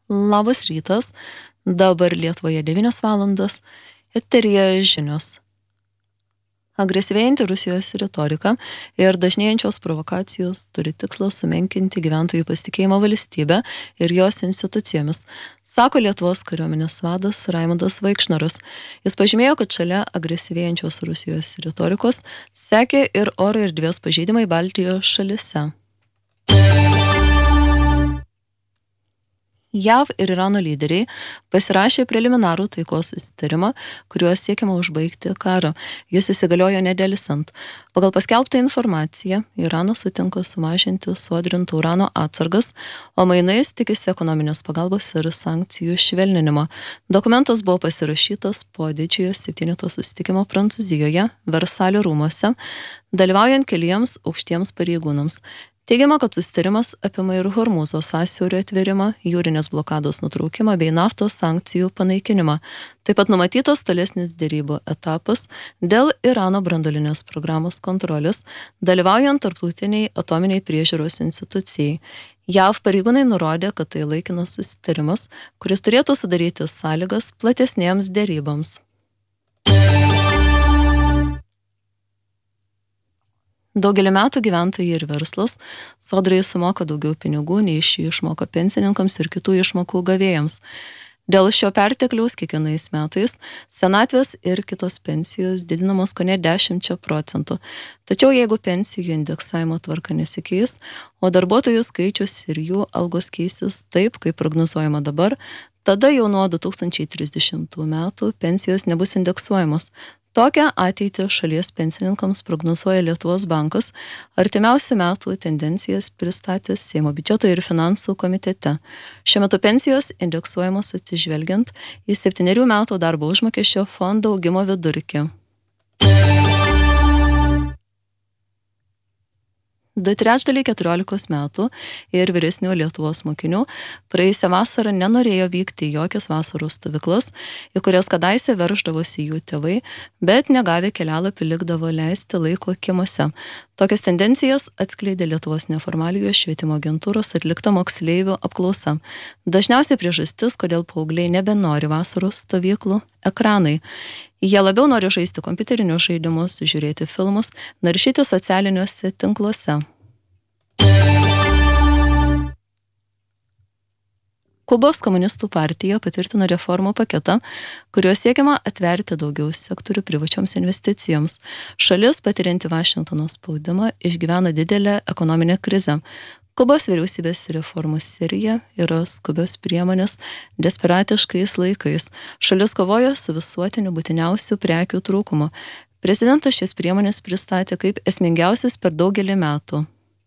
Labas rytas, dabar Lietuvoje 9 valandos, eteryje žinios. Agresyvėjanti Rusijos retorika ir dažnėjančios provokacijos turi tikslą sumenkinti gyventojų pasitikėjimą valstybę ir jos institucijomis, sako Lietuvos kariuomenės vadas Raimundas Vaikšnoras. Jis pažymėjo, kad šalia agresyvėjančios Rusijos retorikos sekė ir oro erdvės pažeidimai Baltijos šalise. JAV ir Irano lyderiai pasirašė preliminarų taikos susitarimą, kuriuo siekiama užbaigti karą. Jis įsigaliojo nedelsiant. Pagal paskelbtą informaciją, Iranas sutinka sumažinti sodrintų urano atsargas, o mainais tikisi ekonominės pagalbos ir sankcijų švelninimo. Dokumentas buvo pasirašytas po didžiojo septyneto susitikimo Prancūzijoje, Versalio rūmuose, dalyvaujant keliems aukštiems pareigūnams. Teigiama, kad susitarimas apima ir Hormūzo sąsiaurio atvėrimą, jūrinės blokados nutraukimą bei naftos sankcijų panaikinimą. Taip pat numatytas tolesnis derybų etapas dėl Irano branduolinės programos kontrolės, dalyvaujant tarptautiniai atominiai priežiūros institucijai. JAV pareigūnai nurodė, kad tai laikinas susitarimas, kuris turėtų sudaryti sąlygas platesnėms deryboms. Daugelį metų gyventojai ir verslas sodrai sumoka daugiau pinigų, nei iš jų išmoka pensininkams ir kitų išmokų gavėjams. Dėl šio pertekliaus kiekvienais metais senatvės ir kitos pensijos didinamos kone 10%. Tačiau jeigu pensijų indeksavimo tvarka nesikeis, o darbuotojų skaičius ir jų algos keisis taip, kaip prognozuojama dabar, tada jau nuo 2030 metų pensijos nebus indeksuojamos. Tokią ateitį šalies pensininkams prognozuoja Lietuvos bankas, artimiausių metų tendencijas pristatęs Seimo biudžeto ir finansų komitete. Šiuo metu pensijos indeksuojamos atsižvelgiant į 7 metų darbo užmokesčio fondo augimo vidurkį. 2/3 14 metų ir vyresnių Lietuvos mokinių praėjusią vasarą nenorėjo vykti į jokias vasaros stovyklas, į kurias kadaise verždavosi jų tėvai, bet negavę kelialapį likdavo leisti laiko kiemuose. Tokias tendencijas atskleidė Lietuvos neformaliojo švietimo agentūros atlikta moksleivių apklausa. Dažniausiai priežastis, kodėl paaugliai nebenori vasaros stovyklų - ekranai. Jie labiau nori žaisti kompiuterinius žaidimus, žiūrėti filmus, naršyti socialiniuose tinkluose. Kubos komunistų partija patvirtino reformų paketą, kuriuo siekiama atverti daugiau sektorių privačioms investicijoms. Šalis, patirianti Vašingtono spaudimą, išgyvena didelę ekonominę krizę. Kubos vyriausybės reformų serija yra skubios priemonės desperatiškais laikais. Šalis kovoja su visuotiniu būtiniausių prekių trūkumu. Prezidentas šias priemonės pristatė kaip esmingiausias per daugelį metų.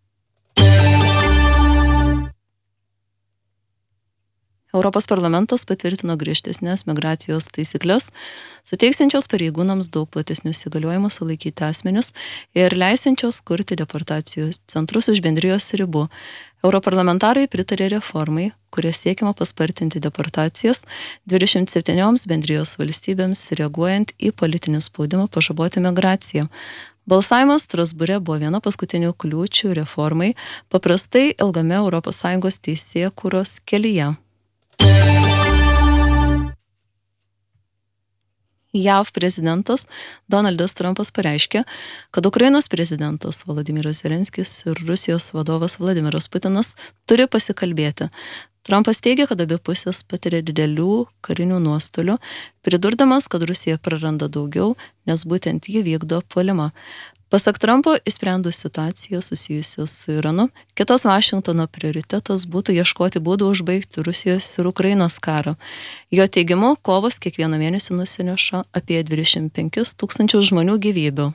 Europos parlamentas patvirtino griežtesnės migracijos taisyklės, suteiksiančios pareigūnams daug platesnius įgaliojimus sulaikyti asmenis ir leisiančios kurti deportacijos centrus už bendrijos ribų. Europarlamentarai pritarė reformai, kuria siekiama paspartinti deportacijas 27 bendrijos valstybėms, reaguojant į politinį spaudimą pažaboti migraciją. Balsavimas Strasbūre buvo viena paskutinių kliūčių reformai, paprastai ilgame ES teisėkūros kelyje. JAV prezidentas Donaldas Trumpas pareiškė, kad Ukrainos prezidentas Volodymyras Zelenskis ir Rusijos vadovas Vladimiras Putinas turi pasikalbėti. Trumpas teigia, kad abi pusės patiria didelių karinių nuostolių, pridurdamas, kad Rusija praranda daugiau, nes būtent ji vykdo puolimą. Pasak Trumpo, išsprendus situaciją susijusią su Iranu, kitas Vašingtono prioritetas būtų ieškoti būdų užbaigti Rusijos ir Ukrainos karą. Jo teigimu, kovos kiekvieną mėnesį nusineša apie 25 000 žmonių gyvybių.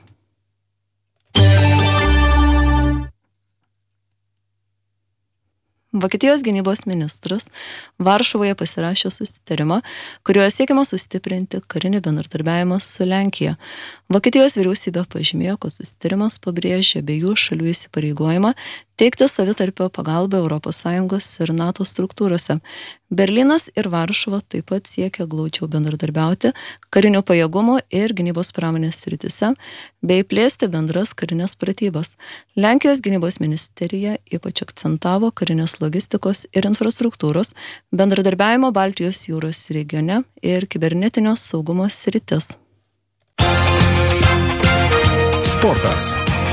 Vokietijos gynybos ministras Varšuvoje pasirašė susitarimą, kuriuo siekiama sustiprinti karinį bendradarbiavimą su Lenkija. Vokietijos vyriausybė pažymėjo, kad susitarimas pabrėžia abiejų šalių įsipareigojimą teikti savitarpio pagalbą ES ir NATO struktūrose. Berlynas ir Varšuva taip pat siekia glaudžiau bendradarbiauti karinių pajėgumų ir gynybos pramonės srityse, bei plėsti bendras karinės pratybas. Lenkijos gynybos ministerija ypač akcentavo karinės logistikos ir infrastruktūros, bendradarbiavimo Baltijos jūros regione ir kibernetinio saugumo sritis. Sportas.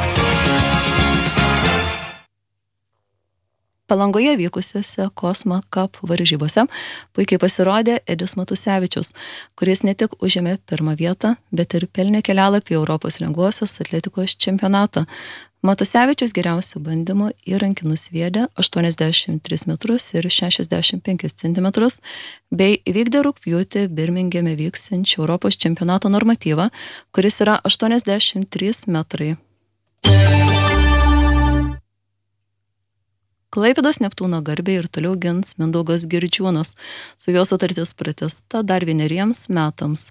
Palangoje vykusiuose Cosma Cup varžybose puikiai pasirodė Edis Matusevičius, kuris ne tik užėmė pirmą vietą, bet ir pelnė kelialapį Europos lengvosios atletikos čempionatą. Matusevičius geriausių bandymų įrankį nusviedė 83 metrus ir 65 centimetrus, bei įvykdė rugpjūtį Birmingeme vyksiančio Europos čempionato normatyvą, kuris yra 83 metrai. Klaipėdos Neptūno garbę ir toliau gins Mindaugas Girdžiūnas. Su jo sutartis pratęsta dar 1 metams.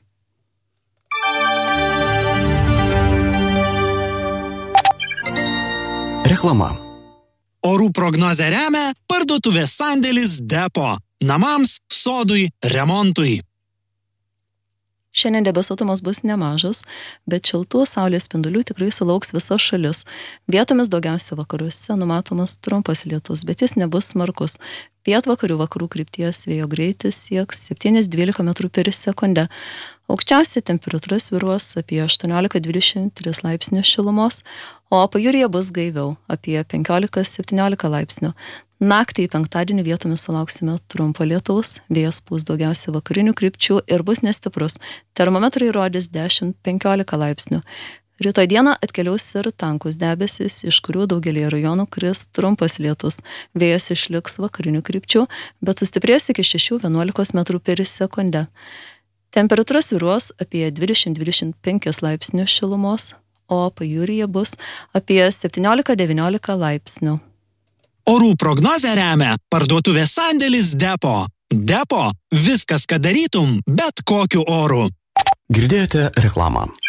Reklama. Orų prognozę remia parduotuvės sandėlis Depo. Namams, sodui, remontui. Šiandien debesuotumas bus nemažas, bet šiltų saulės spindulių tikrai sulauks visa šalis. Vietomis daugiausia vakaruose numatomas trumpas lietus, bet jis nebus smarkus. Pietvakarių vakarų krypties vėjo greitis sieks 7-12 m/s. Aukščiausia temperatūra svyruos apie 18-23 laipsnių šilumos, o pajūryje bus gaiviau apie 15-17 laipsnių. Naktį į penktadienį vietomis sulauksime trumpo lietaus, vėjas pūs daugiausia vakarinių krypčių ir bus nestiprus. Termometrai rodys 10-15 laipsnių. Rytoj dieną atkeliaus ir tankus debesis, iš kurių daugelį rajonų kris trumpas lietus. Vėjas išliks vakarinių krypčių, bet sustiprės iki 6-11 m/s. Temperatūra svyruos apie 20-25 laipsnių šilumos, o pajūryje bus apie 17-19 laipsnių. Orų prognozę remia parduotuvės sandėlis Depo. Depo – viskas, ką darytum, bet kokiu oru. Girdėjote reklamą.